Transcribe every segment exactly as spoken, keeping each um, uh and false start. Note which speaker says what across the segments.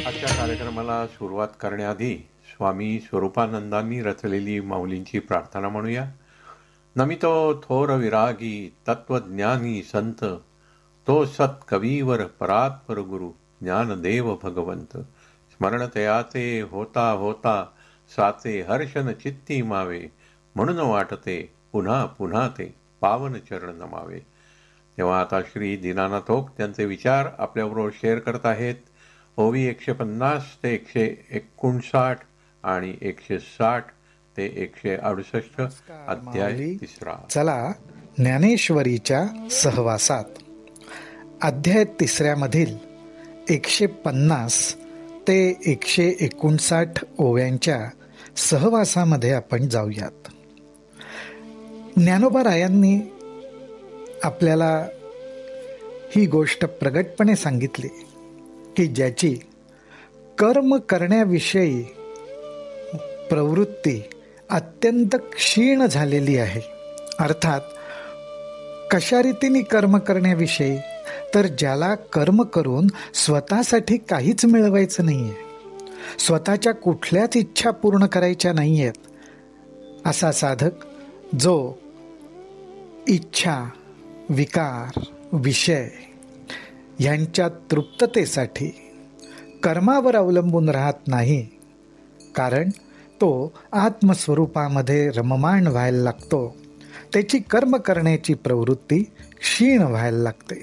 Speaker 1: आजच्या कार्यक्रमाला सुरुवात करण्याआधी स्वामी स्वरूपानंदांनी रचलेली माऊलींची प्रार्थना म्हणूया. नमितो थोर विरागी तत्वज्ञानी संत, तो सत कवीवर परात्पर गुरु ज्ञानदेव भगवंत. स्मरण तयाचे होता होता साचे हर्षन चित्ती मावे, म्हणून वाटते पुन्हा पुन्हा ते पावन चरण नमावे. तेव्हा आता श्री दीनानाथ ओक त्यांचे विचार आपल्याबरोबर शेअर करत आहेत. ओवी एकशे पन्नास ते एकशे एकोणसाठ आणि एकशे साठ ते एकशे अडुसष्ट अध्याय तिसरा.
Speaker 2: चला ज्ञानेश्वरीच्या सहवासात अध्याय तिसऱ्यामधील एकशे पन्नास ते एकशे एकोणसाठ ओव्यांच्या सहवासामध्ये आपण जाऊयात. ज्ञानोबा रायांनी आपल्याला ही गोष्ट प्रगटपणे सांगितली की ज्याची कर्म करण्याविषयी प्रवृत्ती अत्यंत क्षीण झालेली आहे, अर्थात कशा रीतीने कर्म करण्याविषयी, तर ज्याला कर्म करून स्वतःसाठी काहीच मिळवायचं नाही आहे, स्वतःच्या कुठल्याच इच्छा पूर्ण करायच्या नाही आहेत, असा साधक जो इच्छा, विकार, विषय यांच्या तृप्ततेसाठी कर्मावर अवलंबून राहत नाही, कारण तो आत्मस्वरूपामध्ये रममाण व्हायला लागतो, त्याची कर्म करण्याची प्रवृत्ती क्षीण व्हायला लागते.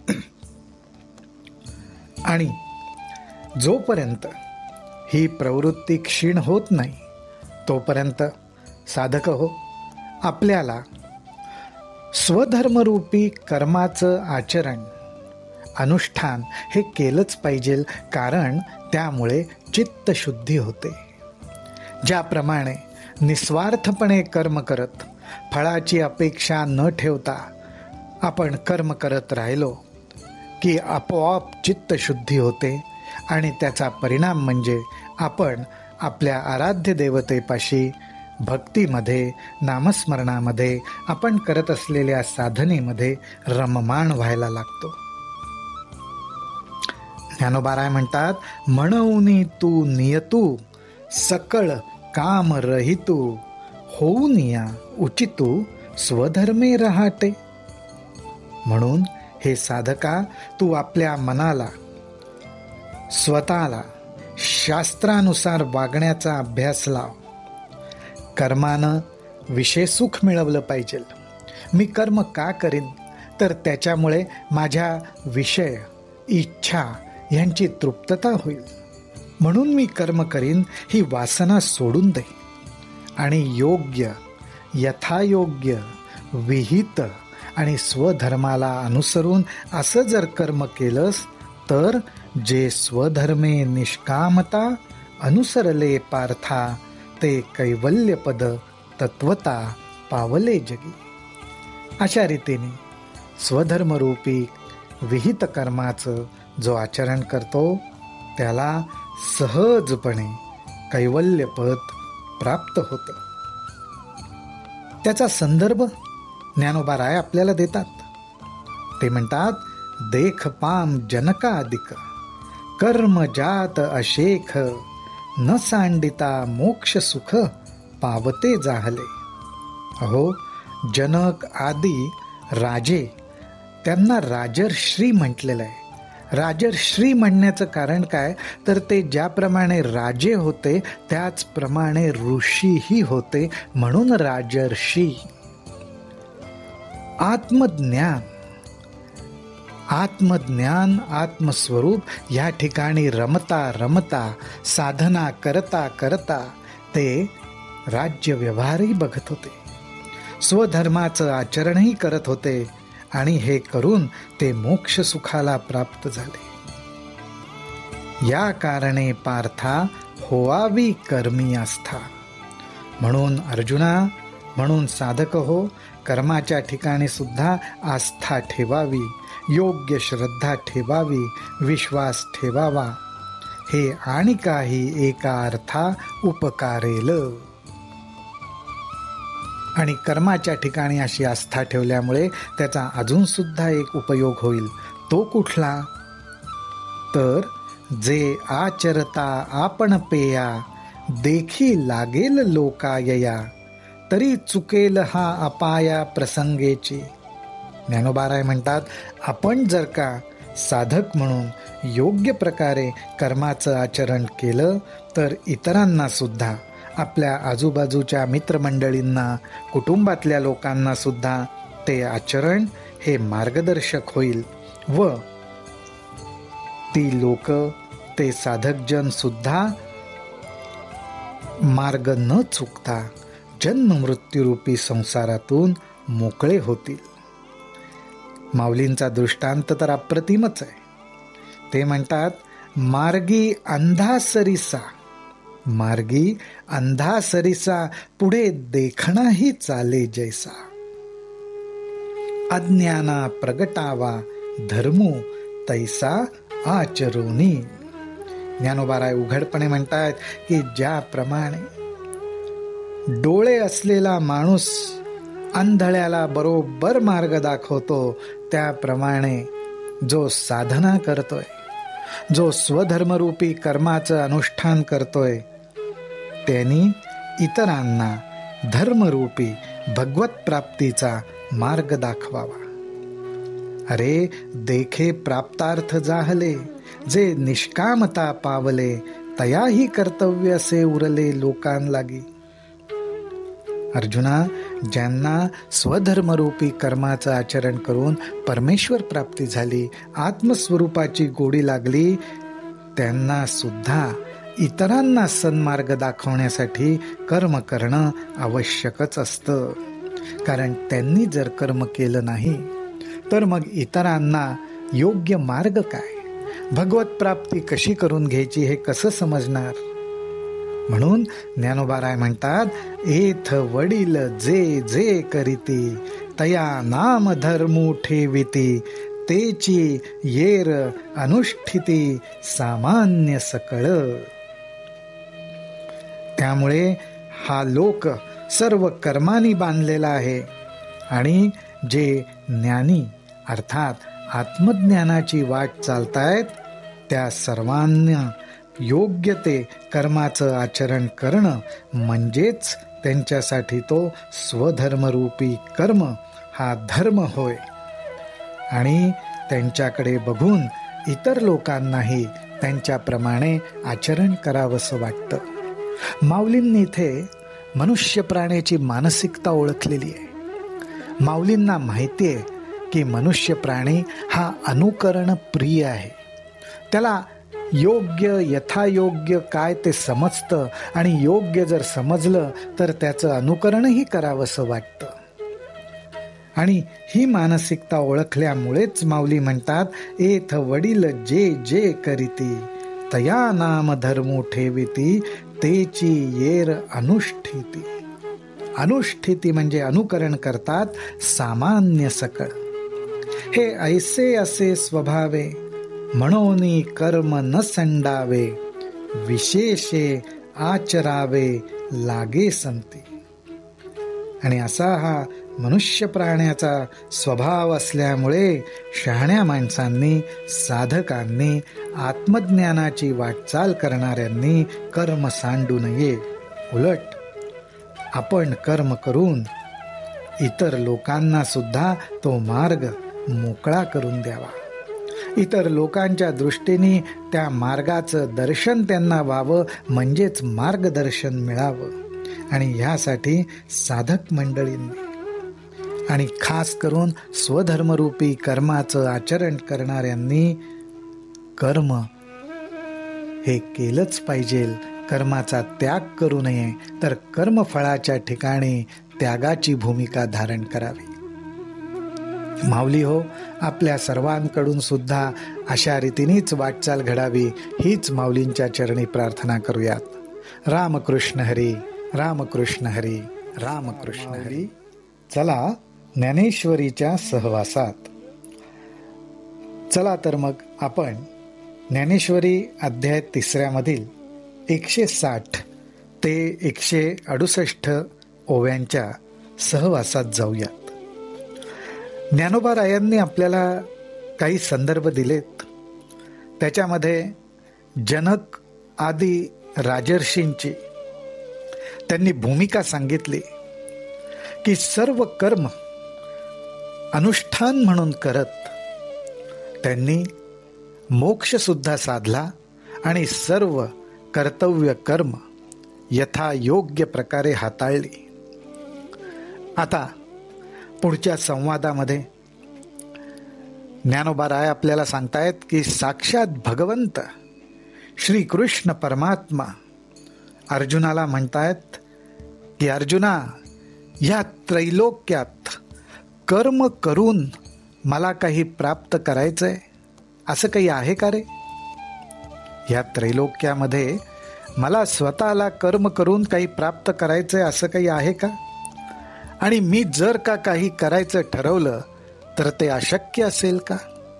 Speaker 2: आणि जोपर्यंत ही प्रवृत्ती क्षीण होत नाही तोपर्यंत साधक हो, आपल्याला स्वधर्मरूपी कर्माचं आचरण, अनुष्ठान हे केलंच पाहिजे, कारण त्यामुळे चित्तशुद्धी होते. ज्याप्रमाणे निस्वार्थपणे कर्म करत फळाची अपेक्षा न ठेवता आपण कर्म करत राहिलो की आपोआप चित्तशुद्धी होते आणि त्याचा परिणाम म्हणजे आपण आपल्या आराध्य देवतेपाशी भक्तीमध्ये, नामस्मरणामध्ये, आपण करत असलेल्या साधनेमध्ये रममाण व्हायला लागतो. ज्ञानोबा म्हणतात, म्हणून तू नियतू सकळ काम रहितू, होऊन या उचितू स्वधर्मे राहते. म्हणून हे साधका, तू आपल्या मनाला, स्वतःला शास्त्रानुसार वागण्याचा अभ्यास लाव. कर्मानं विषय सुख मिळवलं पाहिजे. मी कर्म का करीन, तर त्याच्यामुळे माझ्या विषय, इच्छा यांची तृप्तता होईल, म्हणून मी कर्म करीन ही वासना सोडून दे आणि योग्य, यथायोग्य, विहित आणि स्वधर्माला अनुसरून असं जर कर्म केलंस तर जे स्वधर्मे निष्कामता अनुसरले पार्था, ते कैवल्यपद तत्वता पावले जगी. अशा रीतीने स्वधर्मरूपी विहित कर्माचं जो आचरण करतो त्याला सहजपणे कैवल्यपद प्राप्त होतं. त्याचा संदर्भ ज्ञानोबा राय आपल्याला देतात. ते म्हणतात, देख पाम जनकादिक कर्म जात अशेख, न सांडिता मोक्ष सुख पावते जाहले. अहो, जनक आदी राजे, त्यांना राजर्षी म्हटलेलं आहे. राजर्षी म्हणण्याचं कारण काय, तर ते ज्याप्रमाणे राजे होते त्याचप्रमाणे ऋषीही होते, म्हणून राजर्षी. आत्मज्ञान, आत्मज्ञान, आत्मस्वरूप या ठिकाणी रमता रमता, साधना करता करता ते राज्य व्यवहारही बघत होते, स्वधर्माचं आचरणही करत होते आणि हे करून ते मोक्ष सुखाला प्राप्त झाले. या कारणे पार्था होवावी कर्मी आस्था. म्हणून अर्जुना, म्हणून साधक हो, कर्माच्या ठिकाणी सुद्धा आस्था ठेवावी, योग्य श्रद्धा ठेवावी, विश्वास ठेवावा. हे आणि काही एका अर्था उपकारेल. आणि कर्माच्या ठिकाणी अशी आस्था ठेवल्यामुळे त्याचा अजून सुद्धा एक उपयोग होईल. तो कुठला, तर जे आचरता आपण पेया, देखी लागेल लोकायया, तरी चुकेल हा अपाया प्रसंगेची. ज्ञानोबाराय म्हणतात, आपण जर का साधक म्हणून योग्य प्रकारे कर्माचं आचरण केलं तर इतरांना सुद्धा, आपल्या आजूबाजूच्या मित्रमंडळींना, कुटुंबातल्या लोकांना सुद्धा ते आचरण हे मार्गदर्शक होईल व ती लोक, ते साधकजन सुद्धा मार्ग न चुकता जन्म मृत्यूरूपी संसारातून मोकळे होतील. माऊलींचा दृष्टांत तर अप्रतिमच आहे. ते म्हणतात, मार्गी अंधा सरिसा, मार्गी अंधा सरिसा, पुढे देखणाही चाले जैसा. अज्ञाना प्रगटावा धर्मो, तैसा आचरोनी. ज्ञानोबाराय उघडपणे म्हणतात की ज्याप्रमाणे डोळे असलेला माणूस अंधळ्याला बरोबर मार्ग दाखवतो, त्याप्रमाणे जो साधना करतोय, जो स्वधर्मरूपी कर्माचं अनुष्ठान करतोय, त्यांनी इतरांना धर्मरूपी भगवत प्राप्तीचा मार्ग दाखवावा. अरे देखे प्राप्तार्थ जाहले, जे निष्कामता पावले, तयाही कर्तव्य असे उरले लोकां लागी. अर्जुना, ज्यांना स्वधर्मरूपी कर्माचं आचरण करून परमेश्वर प्राप्ती झाली, आत्मस्वरूपाची गोडी लागली, त्यांना सुद्धा इतरांना सन्मार्ग दाखवण्यासाठी कर्म करणं आवश्यकच असतं. कारण त्यांनी जर कर्म केलं नाही तर मग इतरांना योग्य मार्ग काय, भगवत प्राप्ती कशी करून घ्यायची हे कसं समजणार. म्हणून ज्ञानोबाराय म्हणतात, एथ वडील जे जे करीती, तया नाम धर्मू ठेविती, तेची येर अनुष्ठिती सामान्य सकळ. त्यामुळे हा लोक सर्व कर्मानी बांधलेला आहे आणि जे ज्ञानी अर्थात आत्मज्ञानाची वाट चालतायत, त्या सर्वांना योग्य ते कर्माचं आचरण करणं म्हणजेच त्यांच्यासाठी तो स्वधर्मरूपी कर्म हा धर्म होय. आणि त्यांच्याकडे बघून इतर लोकांनाही त्यांच्याप्रमाणे आचरण करावंसं वाटतं. माऊलींनी इथे मनुष्य प्राण्याची मानसिकता ओळखलेली आहे. माऊलींना माहिती आहे की मनुष्य प्राणी हा अनुकरण प्रिय आहे. त्याला योग्य यथायोग्य काय ते समजतं आणि योग्य जर समजलं तर त्याचं अनुकरणही करावंसं वाटतं. आणि ही मानसिकता ओळखल्यामुळेच माऊली म्हणतात, एथ वडील जे जे करीती, तया नाम धर्मो ठेविती, तेची येर अनुष्ठिती. अनुष्ठिती म्हणजे अनुकरण करतात, सामान्य सकळ. हे ऐसे असे स्वभावे, म्हणोनी कर्म न संडावे, विशेषे आचरावे लागे संती. आणि असा हा मनुष्य प्राण्याचा स्वभाव असल्यामुळे शहाण्या माणसांनी, साधकांनी, आत्मज्ञानाची वाटचाल करणाऱ्यांनी कर्म सांडू नये. उलट आपण कर्म करून इतर लोकांना सुद्धा तो मार्ग मोकळा करून द्यावा. इतर लोकांच्या दृष्टीने त्या मार्गाचं दर्शन त्यांना व्हावं, म्हणजेच मार्गदर्शन मिळावं. आणि ह्यासाठी साधक मंडळींनी आणि खास करून स्वधर्मरूपी कर्माचं आचरण करणाऱ्यांनी कर्म हे केलंच पाहिजे. कर्माचा त्याग करू नये, तर कर्मफळाच्या ठिकाणी त्यागाची भूमिका धारण करावी. माऊली हो, आपल्या सर्वांकडून सुद्धा अशा रीतीनेच वाटचाल घडावी, हीच माऊलींच्या चरणी प्रार्थना करूयात. रामकृष्ण हरी, रामकृष्ण हरी, रामकृष्ण हरी. चला ज्ञानेश्वरीच्या सहवासात. चला तर मग आपण ज्ञानेश्वरी अध्याय तिसऱ्यामधील एकशे साठ ते एकशे अडुसष्ट ओव्यांच्या सहवासात जाऊयात. ज्ञानोबा रायांनी आपल्याला काही संदर्भ दिलेत. त्याच्यामध्ये जनक आदी राजर्षींची त्यांनी भूमिका सांगितली की सर्व कर्म अनुष्ठान म्हणून करत त्यांनी मोक्ष सुद्धा साधला आणि सर्व कर्तव्य कर्म यथा योग्य प्रकारे हाताळली. आता पुढच्या संवादामध्ये ज्ञानोबाराय आपल्याला सांगतायत की साक्षात भगवंत श्री कृष्ण परमात्मा अर्जुनाला म्हणतायत की अर्जुना, या त्रैलोक्यात कर्म करून मला काही प्राप्त करायचंय असं काही आहे का रे? या त्रैलोक्यामध्ये मला स्वतःला कर्म करून काही प्राप्त करायचंय असं काही आहे का? आणि मी जर का काही करायचं ठरवलं तर ते अशक्य असेल का?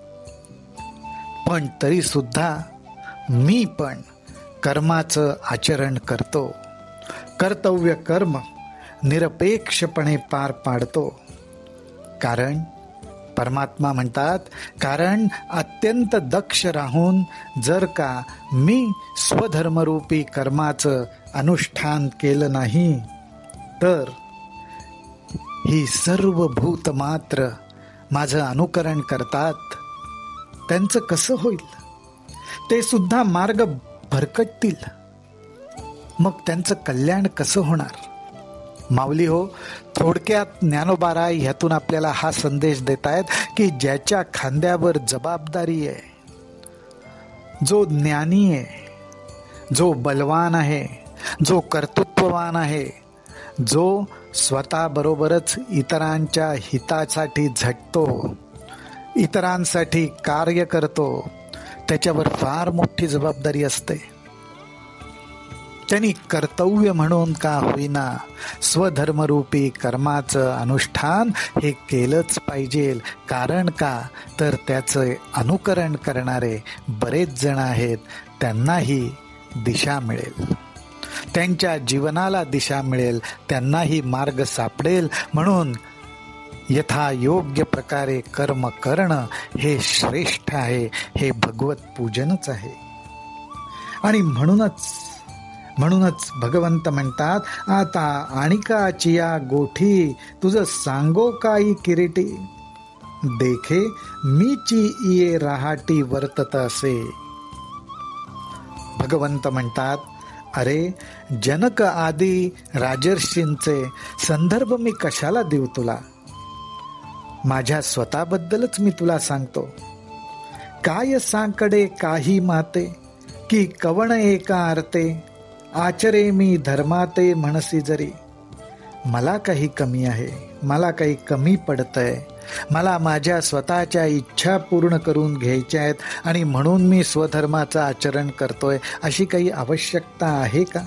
Speaker 2: पण तरी सुद्धा मी पण कर्माचं आचरण करतो, कर्तव्य कर्म निरपेक्षपणे पार पाडतो. कारण परमात्मा म्हणतात, कारण अत्यंत दक्ष राहून जर का मी स्वधर्मरूपी कर्माचं अनुष्ठान केलं नाही तर ही सर्व भूत मात्र माझं अनुकरण करतात. त्यांचं कसं होईल? ते सुद्धा मार्ग भरकटतील. मग त्यांचं कल्याण कसं होणार? माऊली हो, थोडक्यात ज्ञानोबाराय ह्यातून आपल्याला हा संदेश देत आहेत की ज्याच्या खांद्यावर जबाबदारी आहे, जो ज्ञानी आहे, जो बलवान आहे, जो कर्तृत्ववान आहे, जो स्वतःबरोबरच इतरांच्या हितासाठी झटतो, इतरांसाठी कार्य करतो, त्याच्यावर फार मोठी जबाबदारी असते. त्यांनी कर्तव्य म्हणून का होईना स्वधर्मरूपी कर्माचं अनुष्ठान हे केलंच पाहिजे. कारण का तर त्याचं अनुकरण करणारे बरेच जण आहेत, त्यांनाही दिशा मिळेल, त्यांच्या जीवनाला दिशा मिळेल, त्यांनाही मार्ग सापडेल. म्हणून यथा योग्य प्रकारे कर्म करणं हे श्रेष्ठ आहे, हे भगवत पूजनच आहे. आणि म्हणूनच म्हणूनच भगवंत म्हणतात, आता आणिकाची या गोठी तुझं सांगो काही किरीटी, देखे मीची ये राहाटी वर्तत असे. भगवंत म्हणतात, अरे जनक आदी राजर्षींचे संदर्भ मी कशाला देऊ तुला? माझ्या स्वतःबद्दलच मी तुला सांगतो. काय सांकडे काही माते की कवण एका अर्थे, आचरे मी धर्माते म्हणसी जरी. मला काही कमी आहे, मला काही कमी पडतंय, मला माझ्या स्वतःच्या इच्छा पूर्ण करून घ्यायच्या आहेत आणि म्हणून मी स्वधर्माचं आचरण करतोय, अशी काही आवश्यकता आहे का?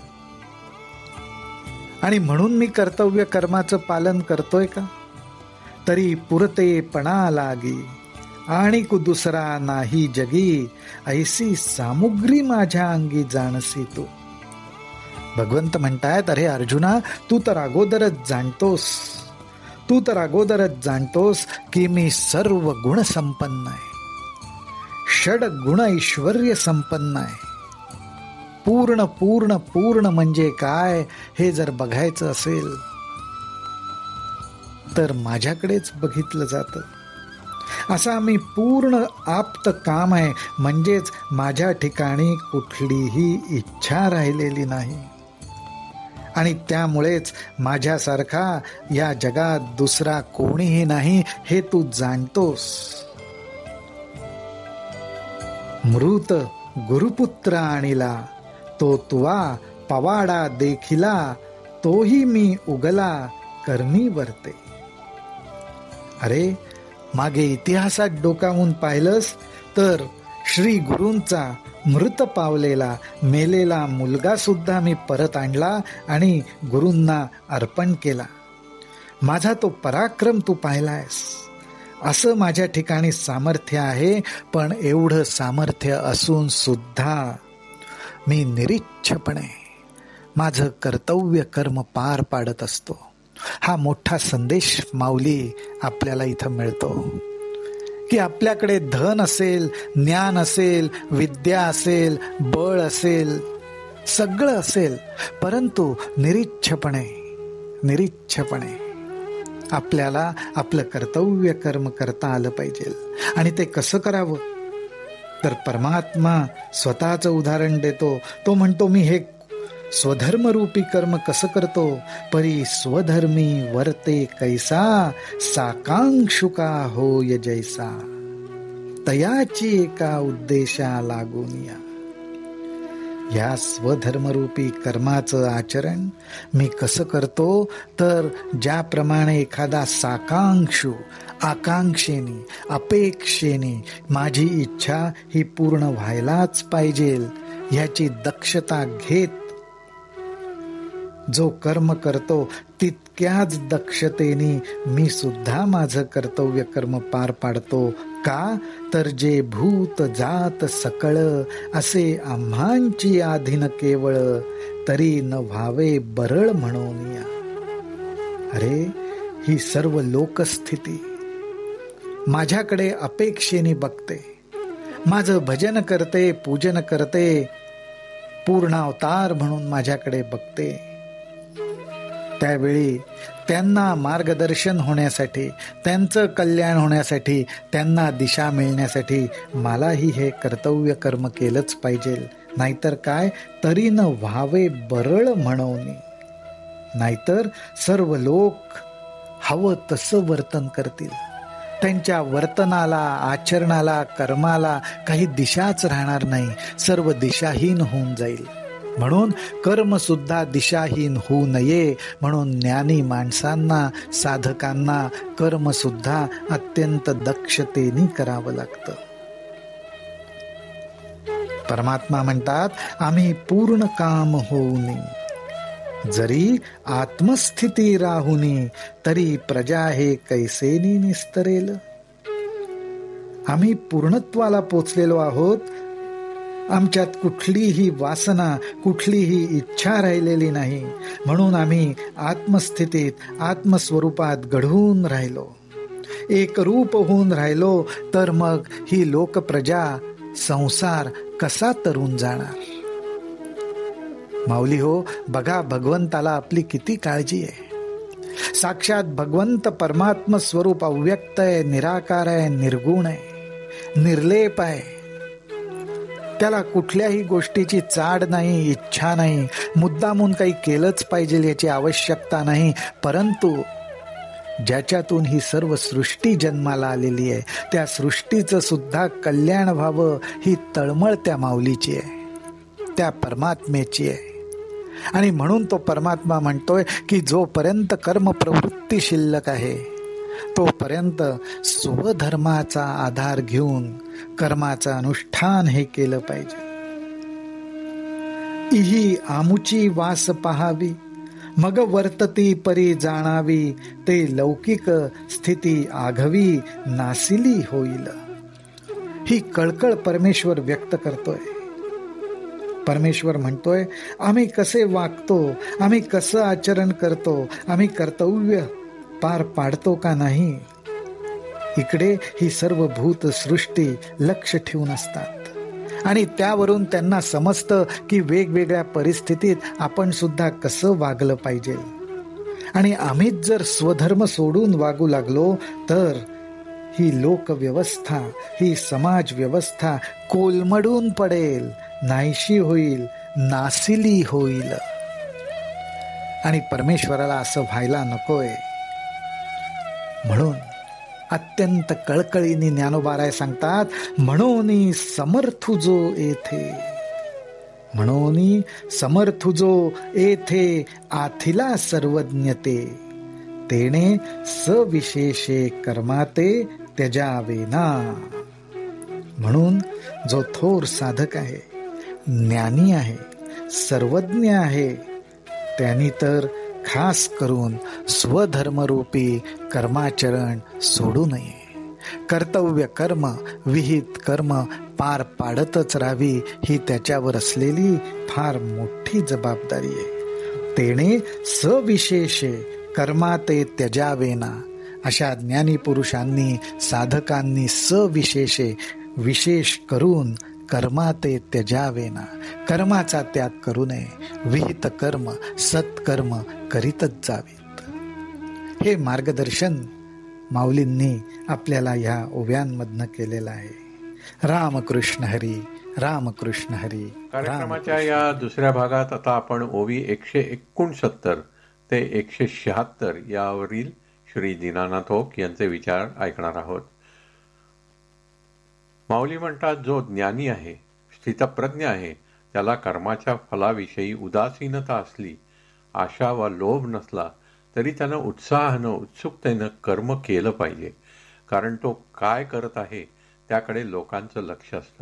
Speaker 2: आणि म्हणून मी कर्तव्य कर्माचं पालन करतोय का? तरी पुरते पणा लागी आणि कु दुसरा नाही जगी, ऐसी सामुग्री माझ्या अंगी जाणसी तू. भगवंत म्हणतायत, अरे अर्जुना, तू तर अगोदरच जाणतोस तू तर अगोदरच जाणतोस की मी सर्व गुण संपन्न आहे, षड गुण ऐश्वर्य संपन्न आहे. पूर्ण पूर्ण पूर्ण म्हणजे काय हे जर बघायचं असेल तर माझ्याकडेच बघितलं जातं. असा मी पूर्ण आप्त काम आहे, म्हणजेच माझ्या ठिकाणी कुठलीही इच्छा राहिलेली नाही. आणि त्यामुळेच माझ्यासारखा या जगात दुसरा कोणीही नाही हे तू जाणतोस. मृत गुरुपुत्र आणिला, तो तुवा पवाडा देखिला, तोही मी उगला कर्मी वर्ते. अरे मागे इतिहासात डोकावून पाहिलंस तर श्री गुरूंचा मृत पावलेला मेलेला मुलगा सुद्धा मी परत आणला आणि गुरूंना अर्पण केला. माझा तो पराक्रम तू पाहिलायस. असं माझ्या ठिकाणी सामर्थ्य आहे, पण एवढं सामर्थ्य असून सुद्धा मी निरीच्छपणे माझं कर्तव्य कर्म पार पाडत असतो. हा मोठा संदेश माऊली आपल्याला इथं मिळतो की आपल्याकडे धन असेल, ज्ञान असेल, विद्या असेल, बळ असेल, सगळं असेल, परंतु निरीच्छपणे निरीच्छपणे आपल्याला आपलं कर्तव्य कर्म करता आलं पाहिजे. आणि ते कसं करावं? तर परमात्मा स्वतःचं उदाहरण देतो. तो म्हणतो, मी हे स्वधर्मरूपी कर्म कसं करतो? परी स्वधर्मी वर्ते कैसा, साकांक्षुका होय जैसा, तयाची एका उद्देशा लागून या. या स्वधर्मरूपी कर्माचं आचरण मी कसं करतो? तर ज्याप्रमाणे एखादा साकांक्षू आकांक्षेने, अपेक्षेने माझी इच्छा ही पूर्ण व्हायलाच पाहिजे ह्याची दक्षता घेत जो कर्म करतो, तितक्याच दक्षतेने मी सुद्धा माझं कर्तव्य कर्म पार पाडतो. का? तर जे भूत जात सकळ असे आम्हांची आधीन केवळ, तरी न व्हावे बरळ म्हणून या. अरे, ही सर्व लोकस्थिती माझ्याकडे अपेक्षेने बघते, माझं भजन करते, पूजन करते, पूर्णावतार म्हणून माझ्याकडे बघते. त्यावेळी त्यांना मार्गदर्शन होण्यासाठी, त्यांचं कल्याण होण्यासाठी, त्यांना दिशा मिळण्यासाठी मलाही हे कर्तव्य कर्म केलंच पाहिजे. नाहीतर काय? तरी न व्हावे बरळ म्हणून. नाहीतर सर्व लोक हवं तसं वर्तन करतील. त्यांच्या वर्तनाला, आचरणाला, कर्माला काही दिशाच राहणार नाही. सर्व दिशाहीन होऊन जाईल. म्हणून कर्म सुद्धा दिशाहीन होऊ नये म्हणून ज्ञानी माणसांना, साधकांना कर्म सुद्धा अत्यंत दक्षतेने करावं लागतं. परमात्मा म्हणतात, आम्ही पूर्ण काम होऊनी, जरी आत्मस्थिती राहुनी, तरी प्रजा हे कैसेनी निस्तरेल. आम्ही पूर्णत्वाला पोचलेलो आहोत. आमच्यात कुठलीही वासना, कुठलीही इच्छा राहिलेली नाही. म्हणून आम्ही आत्मस्थितीत, आत्मस्वरूपात घडवून राहिलो, एक रूप होऊन राहिलो. तर मग ही लोकप्रजा, संसार कसा तरून जाणार? माऊली हो, बघा भगवंताला आपली किती काळजी आहे. साक्षात भगवंत परमात्म स्वरूप अव्यक्त आहे, निराकार आहे, निर्गुण आहे, निर्लेप आहे. त्याला कुठल्याही गोष्टीची चाड नाही, इच्छा नाही, मुद्दामून काही केलंच पाहिजे याची आवश्यकता नाही. परंतु ज्याच्यातून ही सर्व सृष्टी जन्माला आलेली आहे, त्या सृष्टीचं सुद्धा कल्याण व्हावं ही तळमळ त्या माऊलीची आहे, त्या परमात्म्याची आहे. आणि म्हणून तो परमात्मा म्हणतोय की जोपर्यंत कर्म प्रवृत्ती शिल्लक आहे, तोपर्यंत स्वधर्माचा आधार घेऊन कर्माचं अनुष्ठान हे केलं पाहिजे. इही आमुची वास पहावी, मग वर्तती परी जाणावी, ते लौकिक स्थिती आघवी नासिली होईल. ही कळकळ परमेश्वर व्यक्त करतोय. परमेश्वर म्हणतोय, आम्ही कसे वागतो, आम्ही कसं आचरण करतो, आम्ही कर्तव्य पार पाडतो का नाही, इकडे ही सर्व भूत सृष्टी लक्ष ठेवून असतात. आणि त्यावरून त्यांना समजतं की वेगवेगळ्या परिस्थितीत आपण सुद्धा कसं वागलं पाहिजे. आणि आम्हीच जर स्वधर्म सोडून वागू लागलो तर ही लोकव्यवस्था, ही समाज व्यवस्था कोलमडून पडेल, नाहीशी होईल, नासिली होईल. आणि परमेश्वराला असं व्हायला नकोय. म्हणून अत्यंत कळकळीने ज्ञानोबाराय सांगतात, म्हणून समर्थू जो येथे, म्हणून समर्थू जो येथे आथिला सर्वज्ञते, तेने सविशेषे कर्माते त्यजावेना. म्हणून जो थोर साधक आहे, ज्ञानी आहे, सर्वज्ञ आहे, त्यांनी तर खास करून स्वधर्मरूपी कर्माचरण सोडू नये. कर्तव्य कर्म, विहित कर्म पार पाडतच राहावी ही त्याच्यावर असलेली फार मोठी जबाबदारी आहे. तेने सविशेषे कर्माते त्यजावेना, अशा ज्ञानी पुरुषांनी साधकांनी सविशेषे विशेष करून कर्माते त्यजावेना, कर्माचा त्याग करू नये, विहित कर्म सत्कर्म करीतच जावेत. हे मार्गदर्शन माऊलींनी आपल्याला ह्या ओव्यांमधनं केलेलं आहे. रामकृष्ण हरी, रामकृष्ण हरी.
Speaker 1: कार्यक्रमाच्या या दुसऱ्या भागात आता आपण ओवी एकशे एकोणसत्तर ते एकशे शहात्तर यावरील श्री दीनानाथ ओक यांचे विचार ऐकणार आहोत. माऊली म्हणतात, जो ज्ञानी आहे, स्थितप्रज्ञ आहे, त्याला कर्माच्या फलाविषयी उदासीनता असली, आशा वा लोभ नसला तरी त्यानं उत्साहानं उत्सुकतेनं कर्म केलं पाहिजे. कारण तो काय करत आहे त्याकडे लोकांचं लक्ष असतं.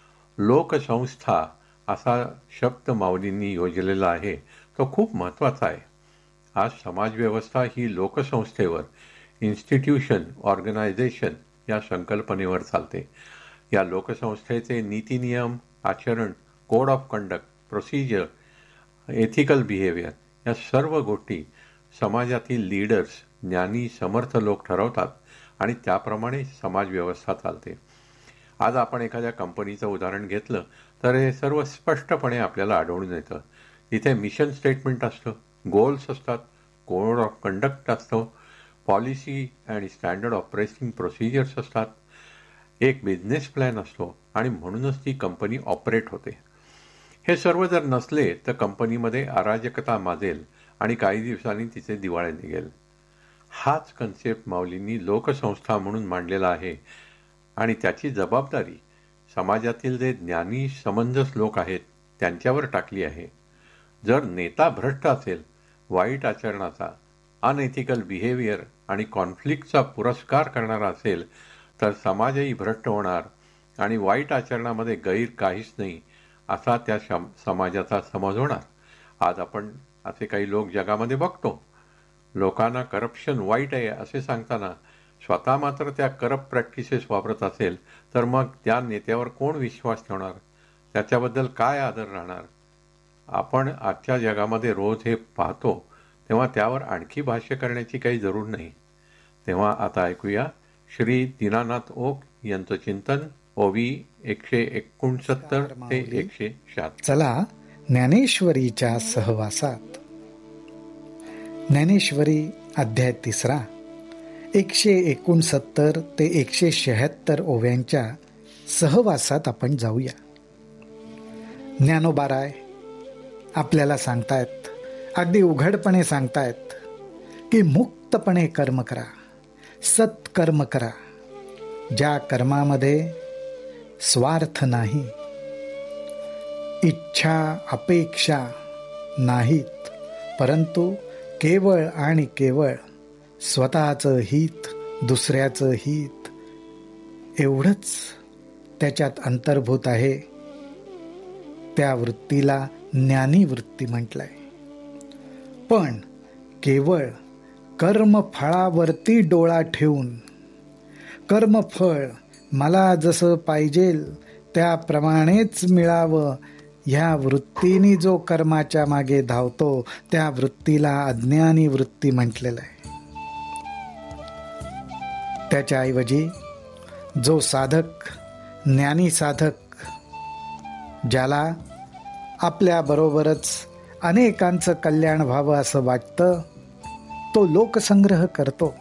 Speaker 1: लोकसंस्था असा शब्द माऊलींनी योजलेला आहे, तो खूप महत्त्वाचा आहे. आज समाजव्यवस्था ही लोकसंस्थेवर, इन्स्टिट्यूशन, ऑर्गनायझेशन या संकल्पनेवर चालते. या लोकसंस्थेचे नीतिनियम, आचरण, code of conduct, procedure, ethical behaviour या सर्व गोष्टी समाजातील लीडर्स, ज्ञानी समर्थ लोक ठरवतात आणि त्याप्रमाणे समाजव्यवस्था चालते. आज आपण एखाद्या कंपनीचं उदाहरण घेतलं तर हे सर्व स्पष्टपणे आपल्याला आढळून येतं. तिथे मिशन स्टेटमेंट असतं, गोल्स असतात, कोड ऑफ कंडक्ट असतो, पॉलिसी आणि स्टँडर्ड ऑपरेटिंग प्रोसिजर्स असतात, एक बिझनेस प्लॅन असतो आणि म्हणूनच ती कंपनी ऑपरेट होते. हे सर्व जर नसले तर कंपनीमध्ये अराजकता माजेल आणि काही दिवसांनी तिचे दिवाळे निघेल. हाच कन्सेप्ट माऊलींनी लोकसंस्था म्हणून मांडलेला आहे आणि त्याची जबाबदारी समाजातील जे ज्ञानी समंजस लोक आहेत त्यांच्यावर टाकली आहे. जर नेता भ्रष्ट असेल, वाईट आचरणाचा, अनएथिकल बिहेवियर आणि कॉन्फ्लिक्टचा पुरस्कार करणारा असेल तर समाजही भ्रष्ट होणार आणि वाईट आचरणामध्ये गैर काहीच नाही असा त्या समाजाचा समज होणार. आज आपण असे काही लोक जगामध्ये बघतो. लोकांना करप्शन वाईट आहे असे सांगताना स्वतः मात्र त्या करप्ट प्रॅक्टिसेस वापरत असेल तर मग त्या नेत्यावर कोण विश्वास ठेवणार? त्याच्याबद्दल काय आदर राहणार? आपण आजच्या जगामध्ये रोज हे पाहतो, तेव्हा त्यावर आणखी भाष्य करण्याची काही जरूर नाही. तेव्हा आता ऐकूया श्री दीनानाथ ओक यांचं चिंतन, ओवी एकशे एकोणसत्तर ते एकशे शहात्तर.
Speaker 2: चला ज्ञानेश्वरीच्या सहवासात. ज्ञानेश्वरी अध्याय तिसरा, एकशे एकोणसत्तर ते एकशे शहात्तर ओव्यांच्या सहवासात आपण जाऊया. ज्ञानोबाराय आपल्याला सांगतायत, अगदी उघडपणे सांगतायत की मुक्तपणे कर्म करा, सत्कर्म करा, ज्या कर्मामध्ये स्वार्थ नाही, इच्छा अपेक्षा नाहीत, परंतु केवळ आणि केवळ स्वतःचं हित, दुसऱ्याचं हित एवढंच त्याच्यात अंतर्भूत आहे. त्या वृत्तीला ज्ञानी वृत्ती म्हटलंय. पण केवळ कर्मफळावरती डोळा ठेवून कर्मफळ मला जसं पाहिजेल त्याप्रमाणेच मिळावं ह्या वृत्तीने जो कर्माच्या मागे धावतो त्या वृत्तीला अज्ञानी वृत्ती म्हटलेलं आहे. त्याच्याऐवजी जो साधक, ज्ञानी साधक, ज्याला आपल्याबरोबरच अनेकांचं कल्याण व्हावं असं वाटतं, तो लोकसंग्रह करतो,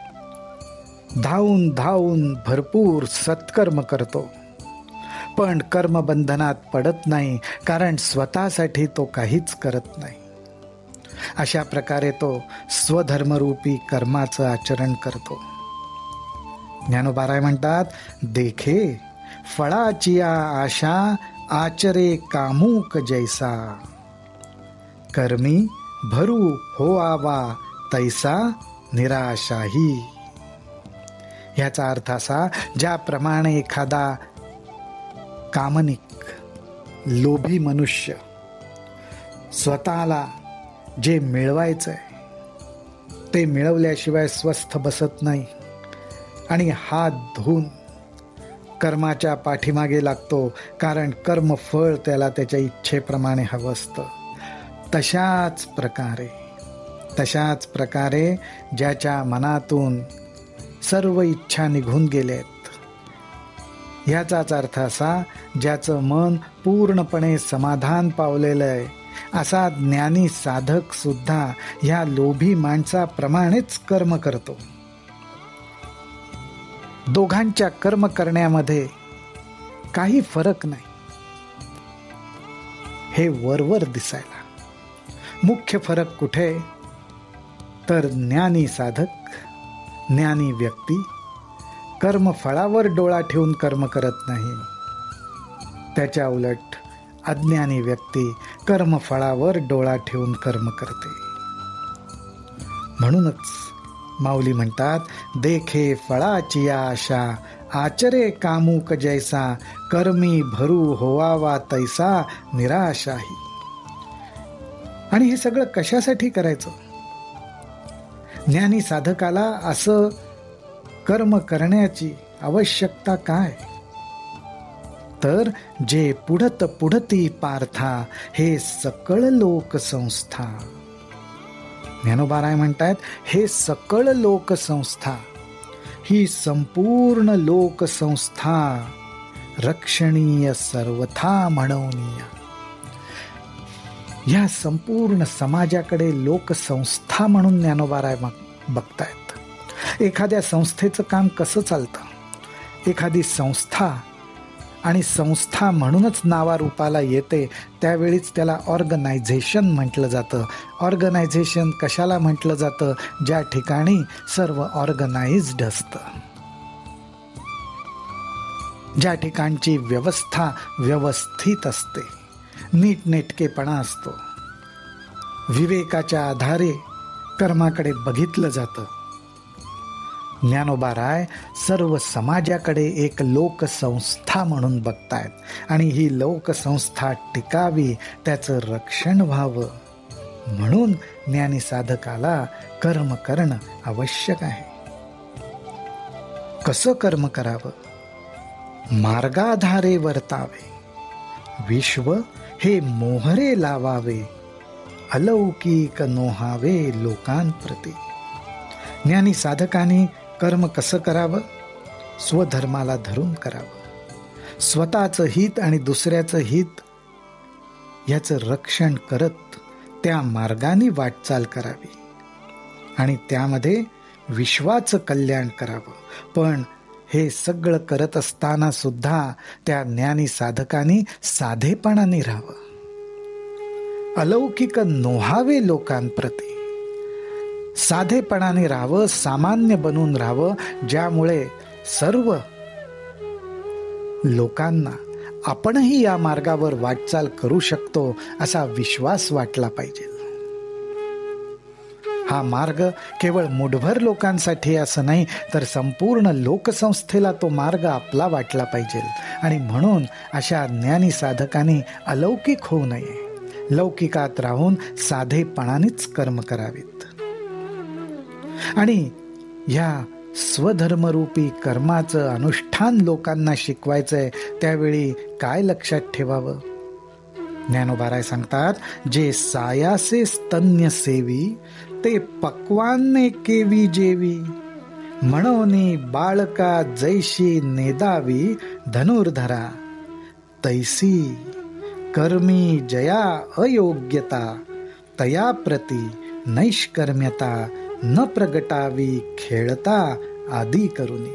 Speaker 2: धावून धावून भरपूर सत्कर्म करतो, पण कर्मबंधनात पडत नाही, कारण स्वतःसाठी तो काहीच करत नाही. अशा प्रकारे तो स्वधर्मरूपी कर्माचं आचरण करतो. ज्ञानोबाराय म्हणतात, देखे फळाची आशा आचरे कामुक जैसा, कर्मी भरू हो आवा तैसा निराशाही. ह्याचा अर्थ असा, ज्याप्रमाणे एखादा कामनिक, लोभी मनुष्य स्वतःला जे मिळवायचं आहे ते मिळवल्याशिवाय स्वस्थ बसत नाही आणि हात धुवून कर्माच्या पाठीमागे लागतो, कारण कर्मफळ त्याला त्याच्या इच्छेप्रमाणे हवं असतं. तशाच प्रकारे तशाच प्रकारे ज्याच्या मनातून सर्व इच्छा निघून गेलेत, ह्याचाच अर्थ असा, ज्याचं मन पूर्णपणे समाधान पावलेलं आहे, असा ज्ञानी साधक सुद्धा ह्या लोभी माणसाप्रमाणेच कर्म करतो. दोघांच्या कर्म करण्यामध्ये काही फरक नाही, हे वरवर दिसायला. मुख्य फरक कुठे? तर ज्ञानी साधक, ज्ञानी व्यक्ती कर्मफळावर डोळा ठेवून कर्म करत नाही. त्याच्या उलट अज्ञानी व्यक्ती कर्मफळावर डोळा ठेवून कर्म करते. म्हणूनच माऊली म्हणतात, देखे फळाची आशा, आचरे कामुक जैसा, कर्मी भरू होवावा तैसा निराशाही. आणि हे सगळं कशासाठी करायचं? ज्ञानी साधकाला असं कर्म करण्याची आवश्यकता काय? तर जे पुढत पुढती पार्था, हे सकळ लोकसंस्था. ज्ञानोबा राय म्हणतात, हे सकळ लोकसंस्था, ही संपूर्ण लोकसंस्था रक्षणीय सर्वथा म्हणवनीय. या संपूर्ण समाजाकडे लोकसंस्था म्हणून ज्ञानोबा राय बघतायत. एखाद्या संस्थेचं काम कसं चालतं? एखादी संस्था आणि संस्था म्हणूनच नावारूपाला येते त्यावेळीच त्याला ऑर्गनायझेशन म्हटलं जातं. ऑर्गनायझेशन कशाला म्हटलं जातं? ज्या ठिकाणी सर्व ऑर्गनाइज्ड असतं, ज्या ठिकाणची व्यवस्था व्यवस्थित असते, नीटनेटकेपणा असतो, विवेकाच्या आधारे कर्माकडे बघितलं जातं. ज्ञानोबा राय सर्व समाजाकडे एक लोकसंस्था म्हणून बघतायत आणि ही लोकसंस्था टिकावी, त्याचं रक्षण व्हावं, म्हणून ज्ञानी साधकाला कर्म करणं आवश्यक आहे. कसं कर्म करावं? मार्गाधारे वर्तावे, विश्व हे मोहरे लावावे, अलौकिक नोहावे लोकांप्रती. ज्ञानी साधकांनी कर्म कसं करावं? स्वधर्माला धरून करावं. स्वतःचं हित आणि दुसऱ्याचं हित याचं रक्षण करत त्या मार्गाने वाटचाल करावी आणि त्यामध्ये विश्वाचं कल्याण करावं. पण हे सगळं करत असताना सुद्धा त्या ज्ञानी साधकांनी साधेपणाने राहावं. अलौकिक नोहावे लोकांप्रती, साधेपणाने राहावं, सामान्य बनून राहावं, ज्यामुळे सर्व लोकांना आपणही या मार्गावर वाटचाल करू शकतो असा विश्वास वाटला पाहिजे. हा मार्ग केवळ मुठभर लोकांसाठी असं नाही, तर संपूर्ण लोकसंस्थेला तो मार्ग आपला वाटला पाहिजे. आणि म्हणून अशा ज्ञानी साधकांनी अलौकिक होऊ नये, लौकिकात राहून साधेपणानेच कर्म करावेत. आणि ह्या स्वधर्मरूपी कर्माचं अनुष्ठान लोकांना शिकवायचंय, त्यावेळी काय लक्षात ठेवावं? ज्ञानोबा राय सांगतात, जे सायासे स्तन्य सेवी, ते पक्वान्ने केवी जेवी, म्हणोनी बाळका जैशी नेदावी धनुर्धरा, तैसी कर्मी जया अयोग्यता, तया प्रती नैष्कर्म्यता न प्रगटावी खेळता आदी करुनी.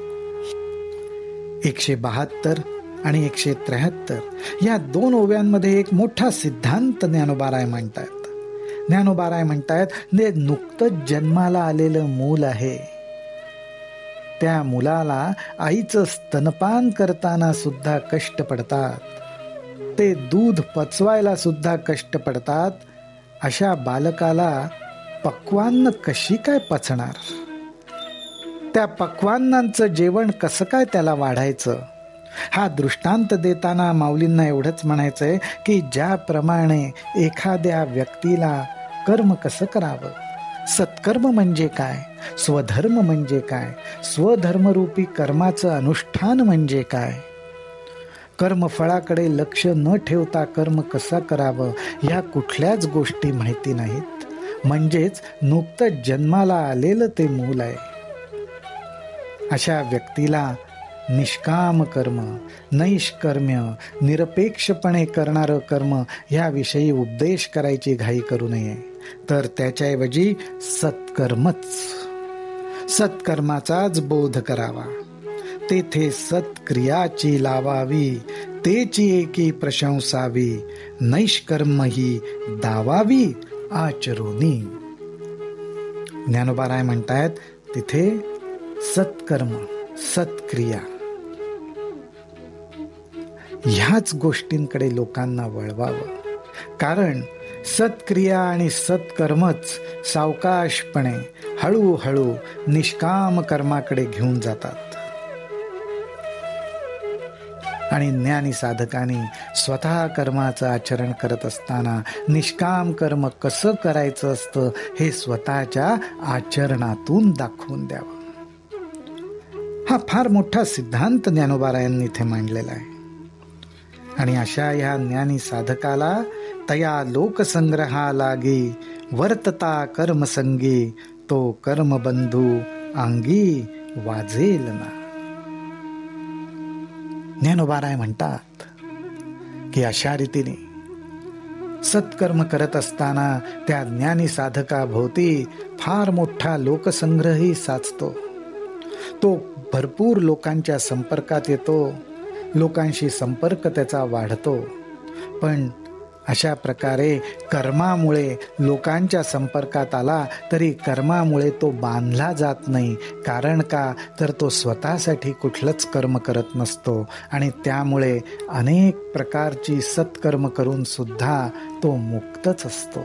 Speaker 2: एकशे बहात्तर आणि एकशे त्र्याहत्तर या दोन ओव्यांमध्ये एक मोठा सिद्धांत ज्ञानोबा राय म्हणतात. ज्ञानोबा राय म्हणतात, ने नुकतंच जन्माला आलेलं मूल आहे, त्या मुलाला आईचं स्तनपान करताना सुद्धा कष्ट पडतात, ते दूध पचवायला सुद्धा कष्ट पडतात. अशा बालकाला पक्वान्न कशी काय पचणार? त्या पक्वान्नांचं जेवण कसं काय त्याला वाढायचं? हा दृष्टांत देताना माऊलींना एवढंच म्हणायचंय की ज्याप्रमाणे एखाद्या व्यक्तीला कर्म कसं करावं, सत्कर्म म्हणजे काय, स्वधर्म म्हणजे काय, स्वधर्मरूपी कर्माचं अनुष्ठान म्हणजे काय, कर्मफळाकडे लक्ष न ठेवता कर्म कसं करावं, ह्या कुठल्याच गोष्टी माहिती नाहीत. म्हणजेच नुकतंच जन्माला आलेलं ते मूल आहे. अशा व्यक्तीला निष्काम कर्म, नैष्कर्म्य, निरपेक्षपणे करणारं कर्म ह्याविषयी उपदेश करायची घाई करू नये, तर त्याच्याऐवजी सत्कर्मच, सत्कर्माचाच बोध करावा. तेथे सत्क्रियाची लावावी, तेची एकी प्रशंसावी, नैष्कर्म ही दावावी आचरुनी. ज्ञानोबा राय म्हणतायत तिथे सत्कर्म, सत्क्रिया ह्याच गोष्टींकडे लोकांना वळवावं. कारण सत्क्रिया आणि सत्कर्मच सावकाशपणे हळूहळू निष्काम कर्माकडे घेऊन जातात. आणि ज्ञानी साधकांनी स्वतः कर्माचं आचरण करत असताना निष्काम कर्म कसं करायचं असतं हे स्वतःच्या आचरणातून दाखवून द्यावं. हा फार मोठा सिद्धांत ज्ञानोबारायांनी इथे मांडलेला आहे. आणि अशा ह्या ज्ञानी साधकाला तया लोकसंग्रहा लागी वर्तता कर्मसंगी, तो कर्मबंधू अंगी वाजेल ना. ज्ञानोबाराय म्हणतात की अशा रीतीने सत्कर्म करत असताना त्या ज्ञानी साधकाभोवती फार मोठा लोकसंग्रहही साचतो. तो भरपूर लोकांच्या संपर्कात येतो, लोकांशी संपर्क त्याचा वाढतो. पण अशा प्रकारे कर्मामुळे लोकांच्या संपर्कात आला तरी कर्मामुळे तो बांधला जात नाही. कारण का तर तो स्वतःसाठी कुठलंच कर्म करत नसतो आणि त्यामुळे अनेक प्रकारची सत्कर्म करून सुद्धा तो मुक्तच असतो.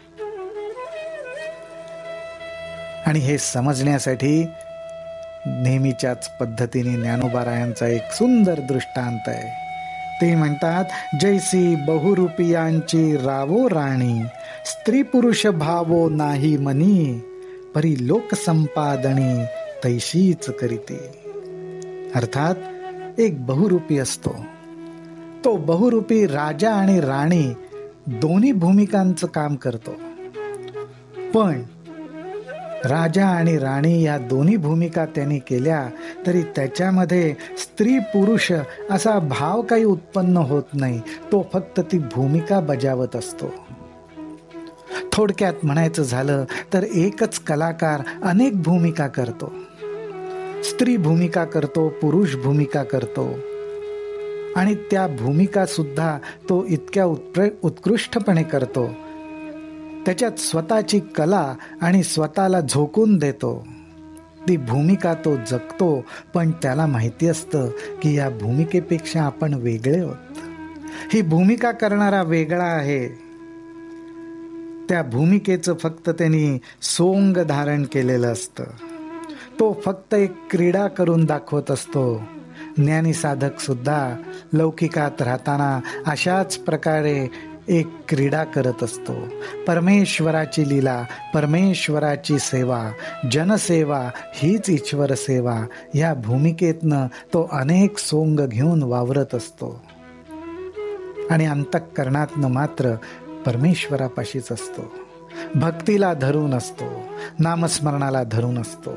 Speaker 2: आणि हे समजण्यासाठी नेहमीच्याच पद्धतीने ज्ञानोबारायांचा एक सुंदर दृष्टांत आहे. ते म्हणतात, जैसी बहुरूपियांची रावो राणी, स्त्री पुरुष भावो नाही मनी, परी लोक संपादनी तैशीच करीते. अर्थात एक बहुरूपी असतो, तो बहुरूपी राजा आणि राणी दोन्ही भूमिकांचं काम करतो. पण राजा आणि राणी या दोन्ही भूमिका त्यांनी केल्या तरी त्याच्यामध्ये स्त्री पुरुष असा भाव काही उत्पन्न होत नाही. तो फक्त ती भूमिका बजावत असतो. थोडक्यात म्हणायचं झालं तर एकच कलाकार अनेक भूमिका करतो. स्त्री भूमिका करतो, पुरुष भूमिका करतो आणि त्या भूमिका सुद्धा तो इतक्या उत्कृष्टपणे करतो. त्याच्यात स्वतःची कला आणि स्वतःला झोकून देतो. ती भूमिका तो जगतो, पण त्याला माहिती असतं की या भूमिकेपेक्षा आपण वेगळे आहोत. ही भूमिका करणारा वेगळा आहे. त्या भूमिकेचं फक्त त्यांनी सोंग धारण केलेलं असतं. तो फक्त एक क्रीडा करून दाखवत असतो. ज्ञानी साधक सुद्धा लौकिकात राहताना अशाच प्रकारे एक क्रीडा करत असतो. परमेश्वराची लीला, परमेश्वराची सेवा, जनसेवा हीच ईश्वर सेवा या भूमिकेतनं तो अनेक सोंग घेऊन वावरत असतो. आणि अंतःकरणातनं मात्र परमेश्वरापाशीच असतो. भक्तीला धरून असतो, नामस्मरणाला धरून असतो.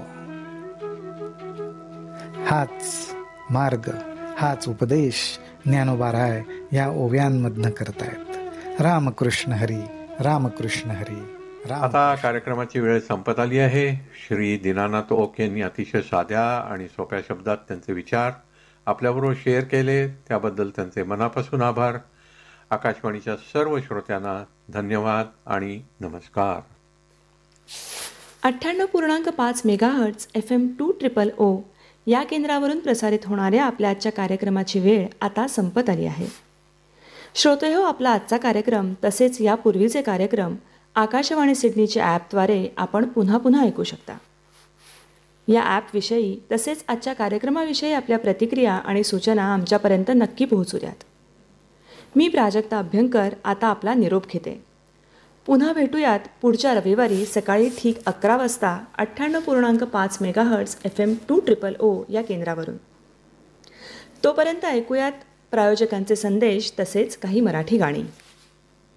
Speaker 2: हाच मार्ग, हाच उपदेश ज्ञानोबाराय या ओव्यांमधनं करतायत. रामकृष्ण हरी, रामकृष्ण हरी. राम.
Speaker 1: आता कार्यक्रमाची वेळ संपत आली आहे. श्री दीनानाथ ओक यांनी अतिशय साध्या आणि सोप्या शब्दात त्यांचे विचार आपल्याबरोबर शेअर केले, त्याबद्दल त्यांचे मनापासून आभार. आकाशवाणीच्या सर्व श्रोत्यांना धन्यवाद आणि नमस्कार.
Speaker 3: अठ्ठ्याण्णव पूर्णांक पाच megahertz F M to triple ओ या केंद्रावरून प्रसारित होणाऱ्या आपल्या आजच्या कार्यक्रमाची वेळ आता संपत आली आहे. श्रोते हो, आपला आजचा कार्यक्रम तसेच यापूर्वीचे कार्यक्रम आकाशवाणी सिडनीच्या ॲपद्वारे आपण पुन्हा पुन्हा ऐकू शकता. या ॲपविषयी तसेच आजच्या कार्यक्रमाविषयी आपल्या प्रतिक्रिया आणि सूचना आमच्यापर्यंत नक्की पोहोचू द्यात. मी प्राजक्ता अभ्यंकर आता आपला निरोप घेते. पुन्हा भेटूयात पुढच्या रविवारी सकाळी ठीक अकरा वाजता अठ्ठ्याण्णव पूर्णांक पाच megahertz F M to triple ओ या केंद्रावरून. तोपर्यंत ऐकूयात प्रायोजकांचे संदेश तसेच काही मराठी गाणी.